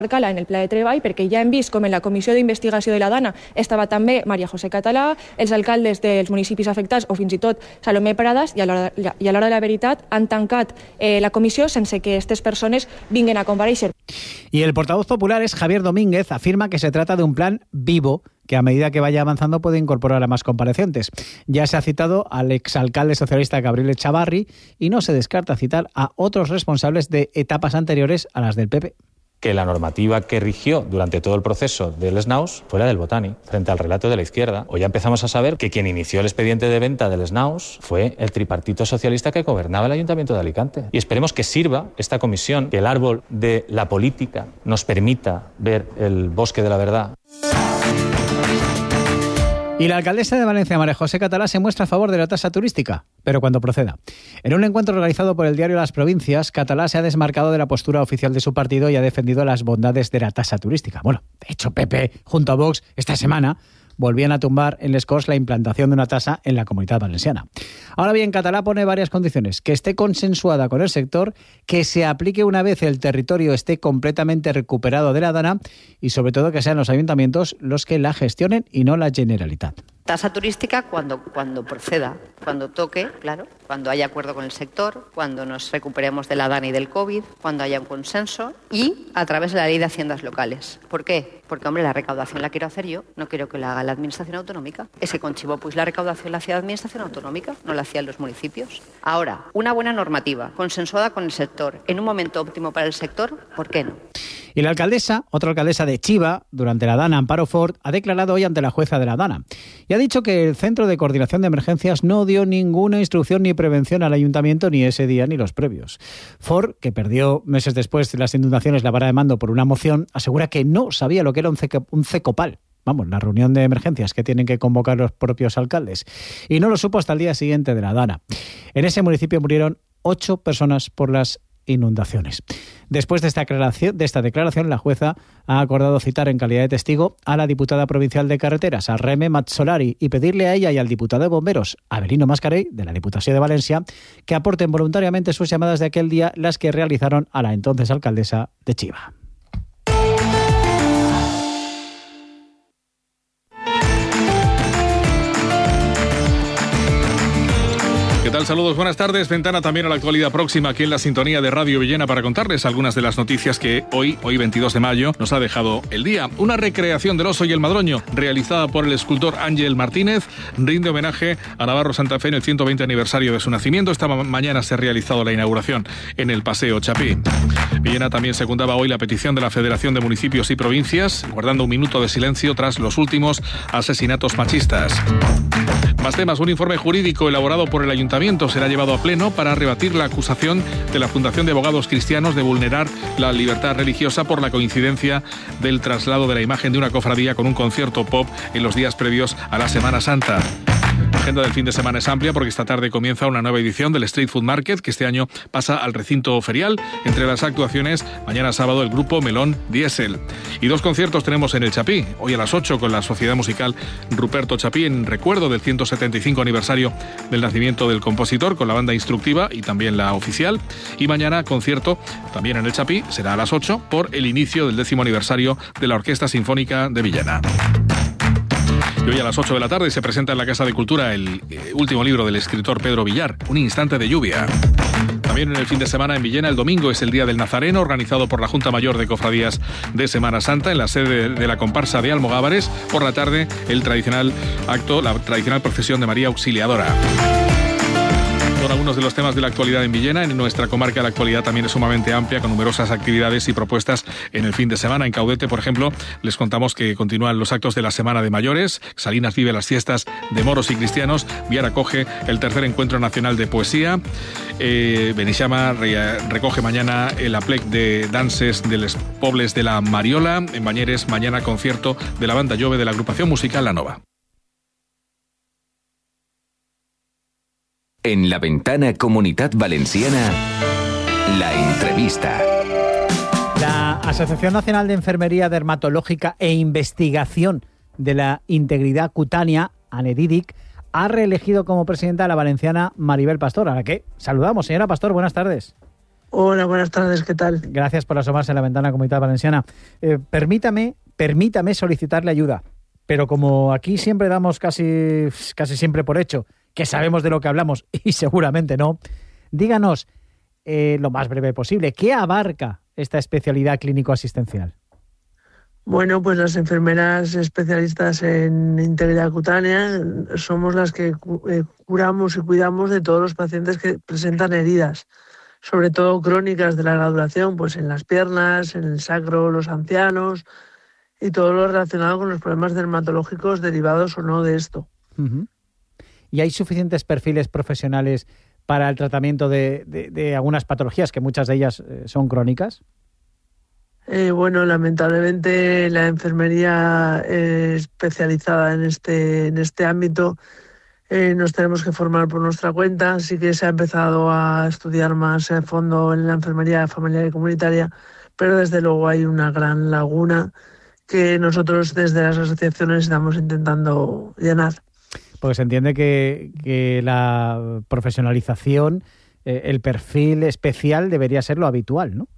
en el pla de treball, perquè ja hem vist com en la comissió d'investigació de la Dana estava també Maria José Català, els alcaldes dels municipis afectats o fins i tot Salomé Pradas, i a l'hora de la veritat han tancat la comissió sense que aquestes persones vinguin a comparèixer. Y el portavoz popular es Javier Domínguez, afirma que se trata de un plan vivo que a medida que vaya avanzando puede incorporar a más comparecientes. Ya se ha citado al exalcalde socialista Gabriel Echavarri y no se descarta citar a otros responsables de etapas anteriores a las del PP. Que la normativa que rigió durante todo el proceso del SNAUS fue la del Botani, frente al relato de la izquierda. Hoy ya empezamos a saber que quien inició el expediente de venta del SNAUS fue el tripartito socialista que gobernaba el Ayuntamiento de Alicante. Y esperemos que sirva esta comisión, que el árbol de la política nos permita ver el bosque de la verdad. Y la alcaldesa de Valencia, María José Catalá, se muestra a favor de la tasa turística, pero cuando proceda. En un encuentro organizado por el diario Las Provincias, Catalá se ha desmarcado de la postura oficial de su partido y ha defendido las bondades de la tasa turística. Bueno, de hecho, PP, junto a Vox, esta semana volvían a tumbar en les Corts la implantación de una tasa en la Comunitat Valenciana. Ahora bien, Catalá pone varias condiciones: que esté consensuada con el sector, que se aplique una vez el territorio esté completamente recuperado de la Dana y, sobre todo, que sean los ayuntamientos los que la gestionen y no la Generalitat. Tasa turística cuando proceda, cuando toque, claro, cuando haya acuerdo con el sector, cuando nos recuperemos de la Dana y del COVID, cuando haya un consenso y a través de la ley de haciendas locales. ¿Por qué? Porque, hombre, la recaudación la quiero hacer yo, no quiero que la haga la Administración Autonómica. Ese conchivo, pues la recaudación la hacía la Administración Autonómica, no la hacían los municipios. Ahora, una buena normativa, consensuada con el sector, en un momento óptimo para el sector, ¿por qué no? Y la alcaldesa, otra alcaldesa de Chiva, durante la Dana, Amparo Ford, ha declarado hoy ante la jueza de la Dana y ha dicho que el Centro de Coordinación de Emergencias no dio ninguna instrucción ni prevención al ayuntamiento ni ese día ni los previos. Ford, que perdió meses después de las inundaciones la vara de mando por una moción, asegura que no sabía lo que era un CECOPAL. Vamos, la reunión de emergencias que tienen que convocar los propios alcaldes. Y no lo supo hasta el día siguiente de la Dana. En ese municipio murieron 8 personas por las inundaciones. Después de esta declaración, la jueza ha acordado citar en calidad de testigo a la diputada provincial de Carreteras, a Reme Mazzolari, y pedirle a ella y al diputado de Bomberos, Avelino Mascarell, de la Diputación de Valencia, que aporten voluntariamente sus llamadas de aquel día, las que realizaron a la entonces alcaldesa de Chiva. ¿Qué tal? Saludos, buenas tardes. Ventana también a la actualidad próxima aquí en la sintonía de Radio Villena para contarles algunas de las noticias que hoy 22 de mayo, nos ha dejado el día. Una recreación del oso y el madroño realizada por el escultor Ángel Martínez rinde homenaje a Navarro Santa Fe en el 120 aniversario de su nacimiento. Esta mañana se ha realizado la inauguración en el Paseo Chapí. Villena también secundaba hoy la petición de la Federación de Municipios y Provincias, guardando un minuto de silencio tras los últimos asesinatos machistas. Más temas. Un informe jurídico elaborado por el Ayuntamiento será llevado a pleno para rebatir la acusación de la Fundación de Abogados Cristianos de vulnerar la libertad religiosa por la coincidencia del traslado de la imagen de una cofradía con un concierto pop en los días previos a la Semana Santa. La agenda del fin de semana es amplia porque esta tarde comienza una nueva edición del Street Food Market que este año pasa al recinto ferial. Entre las actuaciones, mañana sábado el grupo Melón Diesel. Y 2 conciertos tenemos en el Chapí. Hoy a las 8 con la Sociedad Musical Ruperto Chapí en recuerdo del 175 aniversario del nacimiento del compositor con la banda instructiva y también la oficial. Y mañana concierto también en el Chapí, será a las 8 por el inicio del 10º aniversario de la Orquesta Sinfónica de Villena. Y hoy a las 8 de la tarde se presenta en la Casa de Cultura el último libro del escritor Pedro Villar, Un instante de lluvia. También en el fin de semana en Villena, el domingo es el Día del Nazareno, organizado por la Junta Mayor de Cofradías de Semana Santa en la sede de la comparsa de Almogávares. Por la tarde, el tradicional acto, la tradicional procesión de María Auxiliadora. Son algunos de los temas de la actualidad en Villena. En nuestra comarca la actualidad también es sumamente amplia, con numerosas actividades y propuestas en el fin de semana. En Caudete, por ejemplo, les contamos que continúan los actos de la Semana de Mayores. Salinas vive las fiestas de moros y cristianos. Viar acoge el 3er Encuentro Nacional de Poesía. Benixama recoge mañana el aplec de danses de les Pobles de la Mariola. En Bañeres, mañana concierto de la banda Llove de la agrupación musical La Nova. En la Ventana Comunitat Valenciana, la entrevista. La Asociación Nacional de Enfermería Dermatológica e Investigación de la Integridad Cutánea, ANEDIDIC, ha reelegido como presidenta a la valenciana Maribel Pastor, a la que saludamos. Señora Pastor, buenas tardes. Hola, buenas tardes, ¿qué tal? Gracias por asomarse a la ventana Comunidad Valenciana. Permítame solicitarle ayuda, pero como aquí siempre damos casi siempre por hecho que sabemos de lo que hablamos, y seguramente no, díganos lo más breve posible, ¿qué abarca esta especialidad clínico-asistencial? Bueno, pues las enfermeras especialistas en integridad cutánea somos las que curamos y cuidamos de todos los pacientes que presentan heridas, sobre todo crónicas de larga duración, pues en las piernas, en el sacro, los ancianos y todo lo relacionado con los problemas dermatológicos derivados o no de esto. Uh-huh. ¿Y hay suficientes perfiles profesionales para el tratamiento de algunas patologías, que muchas de ellas son crónicas? Bueno, lamentablemente la enfermería especializada en este ámbito nos tenemos que formar por nuestra cuenta. Sí que se ha empezado a estudiar más a fondo en la enfermería familiar y comunitaria, pero desde luego hay una gran laguna que nosotros desde las asociaciones estamos intentando llenar. Porque se entiende que la profesionalización, el perfil especial debería ser lo habitual, ¿no?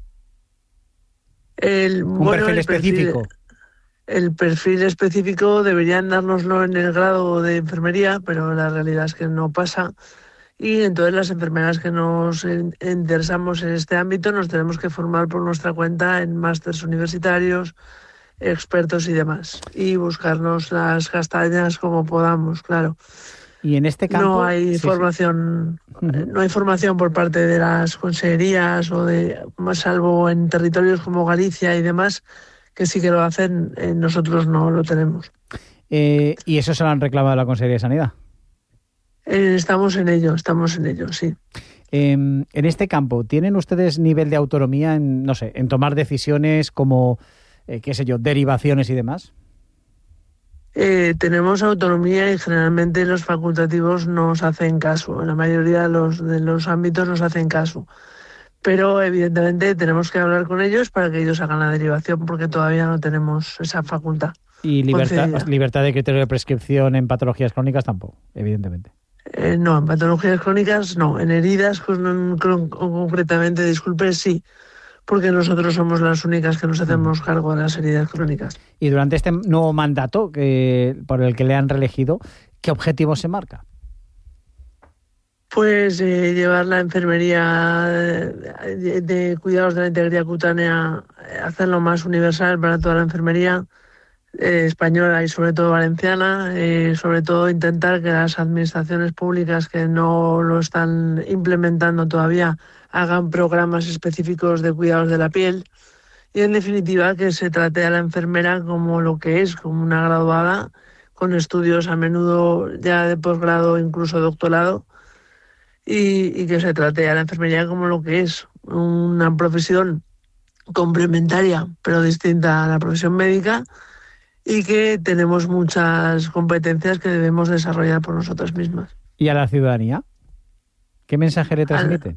Un perfil específico. El perfil específico deberían dárnoslo en el grado de enfermería, pero la realidad es que no pasa. Y entonces las enfermeras que nos interesamos en este ámbito nos tenemos que formar por nuestra cuenta en másters universitarios, expertos y demás. Y buscarnos las castañas como podamos, claro. Y en este campo no hay formación, no hay formación por parte de las consejerías salvo en territorios como Galicia y demás, que sí que lo hacen, nosotros no lo tenemos. ¿Y eso se lo han reclamado a la Consejería de Sanidad? Estamos en ello, sí. En este campo, ¿tienen ustedes nivel de autonomía en tomar decisiones como, derivaciones y demás? Tenemos autonomía y generalmente los facultativos nos hacen caso. En la mayoría de los ámbitos nos hacen caso. Pero evidentemente tenemos que hablar con ellos para que ellos hagan la derivación, porque todavía no tenemos esa facultad. Y libertad de criterio de prescripción en patologías crónicas tampoco, evidentemente. No, en patologías crónicas no. En heridas, concretamente, disculpe, sí. Porque nosotros somos las únicas que nos hacemos cargo de las heridas crónicas. Y durante este nuevo mandato por el que le han reelegido, ¿qué objetivo se marca? Pues llevar la enfermería de cuidados de la integridad cutánea, hacerlo más universal para toda la enfermería española y sobre todo valenciana, sobre todo intentar que las administraciones públicas que no lo están implementando todavía hagan programas específicos de cuidados de la piel y, en definitiva, que se trate a la enfermera como lo que es, como una graduada, con estudios a menudo ya de posgrado, incluso doctorado, y que se trate a la enfermería como lo que es, una profesión complementaria, pero distinta a la profesión médica, y que tenemos muchas competencias que debemos desarrollar por nosotras mismas. ¿Y a la ciudadanía? ¿Qué mensaje le transmiten?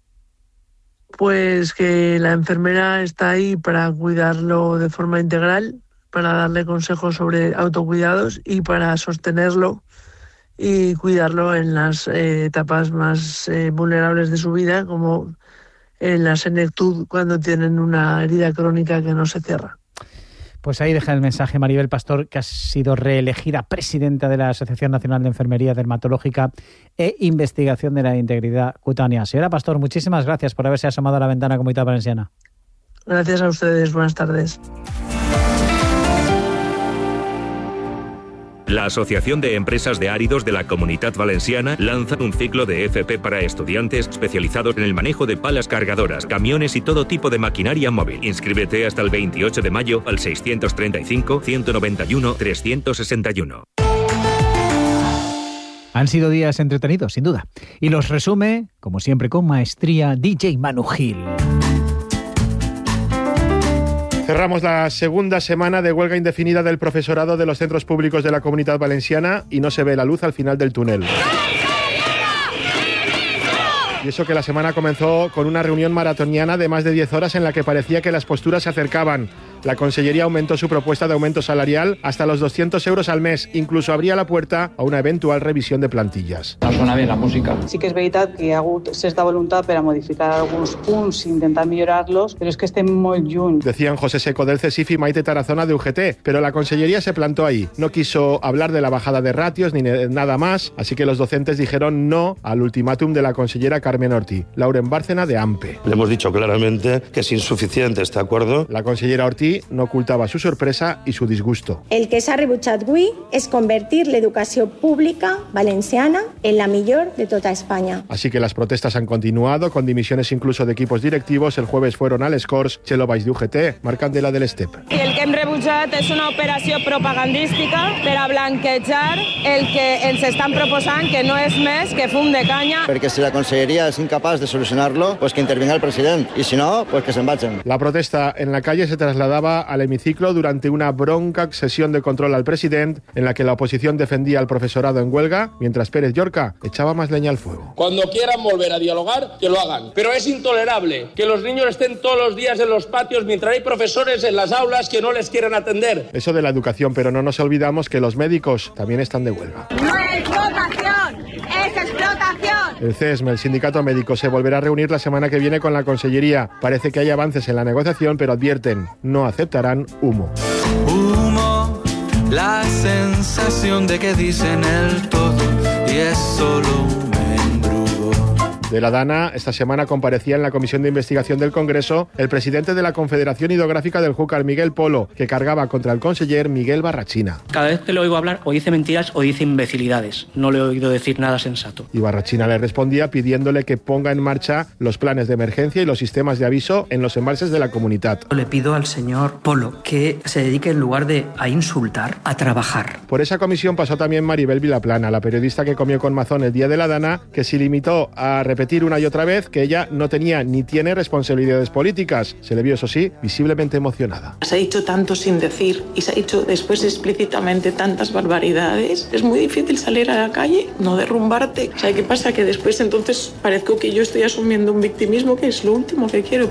Pues que la enfermera está ahí para cuidarlo de forma integral, para darle consejos sobre autocuidados y para sostenerlo y cuidarlo en las etapas más vulnerables de su vida, como en la senectud, cuando tienen una herida crónica que no se cierra. Pues ahí deja el mensaje Maribel Pastor, que ha sido reelegida presidenta de la Asociación Nacional de Enfermería Dermatológica e Investigación de la Integridad Cutánea. Señora Pastor, muchísimas gracias por haberse asomado a la ventana Comunidad Valenciana. Gracias a ustedes, buenas tardes. La Asociación de Empresas de Áridos de la Comunidad Valenciana lanza un ciclo de FP para estudiantes especializados en el manejo de palas cargadoras, camiones y todo tipo de maquinaria móvil. Inscríbete hasta el 28 de mayo al 635-191-361. Han sido días entretenidos, sin duda. Y los resume, como siempre, con maestría DJ Manu Gil. Cerramos la segunda semana de huelga indefinida del profesorado de los centros públicos de la Comunidad Valenciana y no se ve la luz al final del túnel. Y eso que la semana comenzó con una reunión maratoniana de más de 10 horas en la que parecía que las posturas se acercaban. La Consellería aumentó su propuesta de aumento salarial hasta los 200 euros al mes. Incluso abría la puerta a una eventual revisión de plantillas. No suena bien la música. Sí que és veritat que hi ha hagut certa voluntat per a modificar alguns punts i intentar millorarlos, però és que estem molt lluny. Decían José Seco del CSIF y Maite Tarazona de UGT, pero la Consellería se plantó ahí. No quiso hablar de la bajada de ratios ni nada más, así que los docentes dijeron no al ultimátum de la consellera Carmen Ortí. Lauren Bárcena de AMPE. Le hemos dicho claramente que es insuficiente este acuerdo. La consellera Ortí no ocultaba su sorpresa y su disgusto. El que s'ha rebutjat avui és convertir l'educació pública valenciana en la millor de tota España. Así que las protestas han continuado, con dimisiones incluso de equipos directivos. El jueves fueron a les Corts, Txelo Baix de UGT, Marc Candela del STEP. I el que hem rebutjat és una operació propagandística per a blanquejar el que ens estan proposant, que no és més que fum de canya. Perquè si la conselleria és incapaç de solucionar-lo, pues que intervenga el president, y si no, pues que se'n vagin. La protesta en la calle se trasladaba al hemiciclo durante una bronca sesión de control al presidente, en la que la oposición defendía al profesorado en huelga, mientras Pérez Llorca echaba más leña al fuego. Cuando quieran volver a dialogar, que lo hagan. Pero es intolerable que los niños estén todos los días en los patios mientras hay profesores en las aulas que no les quieren atender. Eso de la educación, pero no nos olvidamos que los médicos también están de huelga. No es explotación, es explotación. El CESME, el sindicato médico, se volverá a reunir la semana que viene con la Consellería. Parece que hay avances en la negociación, pero advierten, no aceptarán humo. Humo, la sensación de que dicen el todo y es solo un mendrugo. De la Dana, esta semana comparecía en la Comisión de Investigación del Congreso el presidente de la Confederación Hidrográfica del Júcar, Miguel Polo, que cargaba contra el conseller Miguel Barrachina. Cada vez que le oigo hablar, o dice mentiras o dice imbecilidades. No le he oído decir nada sensato. Y Barrachina le respondía pidiéndole que ponga en marcha los planes de emergencia y los sistemas de aviso en los embalses de la comunidad. Le pido al señor Polo que se dedique, en lugar de a insultar, a trabajar. Por esa comisión pasó también Maribel Vilaplana, la periodista que comió con Mazón el día de la Dana, que se limitó a repetir una y otra vez que ella no tenía ni tiene responsabilidades políticas. Se le vio, eso sí, visiblemente emocionada. Se ha dicho tanto sin decir y se ha dicho después explícitamente tantas barbaridades. Es muy difícil salir a la calle, no derrumbarte. O sea, ¿qué pasa? Que después entonces parezco que yo estoy asumiendo un victimismo, que es lo último que quiero.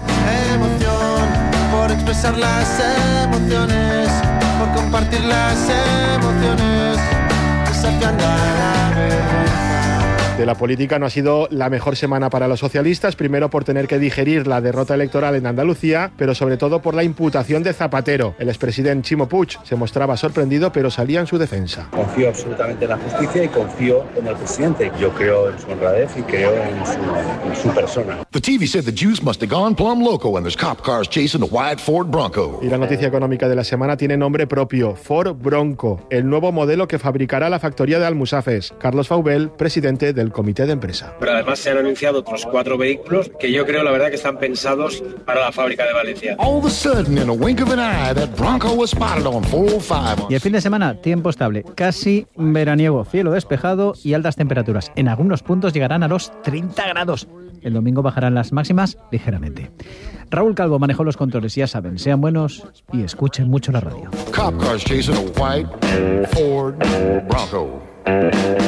Emoción por expresar las emociones, por compartir las emociones, desafiando a la vergüenza. De la política no ha sido la mejor semana para los socialistas, primero por tener que digerir la derrota electoral en Andalucía, pero sobre todo por la imputación de Zapatero. El expresidente Ximo Puig se mostraba sorprendido, pero salía en su defensa. Confío absolutamente en la justicia y confío en el presidente. Yo creo en su honradez y creo en su persona. The TV said the Jews must have gone plumb loco when there's cop cars chasing a white Ford Bronco. Y la noticia económica de la semana tiene nombre propio, Ford Bronco, el nuevo modelo que fabricará la factoría de Almusafes. Carlos Faubel, presidente del comité de empresa. Pero además se han anunciado otros 4 vehículos que yo creo, la verdad, que están pensados para la fábrica de Valencia. All of a sudden, in a wink of an eye, that Bronco was spotted on 405. Y el fin de semana, tiempo estable, casi veraniego, cielo despejado y altas temperaturas. En algunos puntos llegarán a los 30 grados. El domingo bajarán las máximas ligeramente. Raúl Calvo manejó los controles, ya saben, sean buenos y escuchen mucho la radio. Cop cars chasing a white Ford Bronco.